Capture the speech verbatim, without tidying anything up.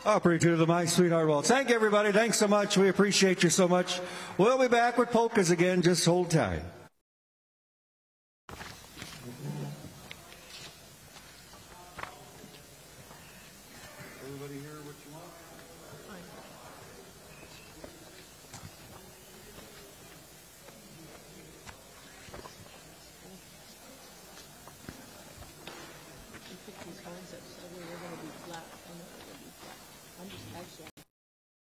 Operator to the My Sweetheart Waltz. Thank you, everybody. Thanks so much. We appreciate you so much. We'll be back with polkas again. Just hold tight.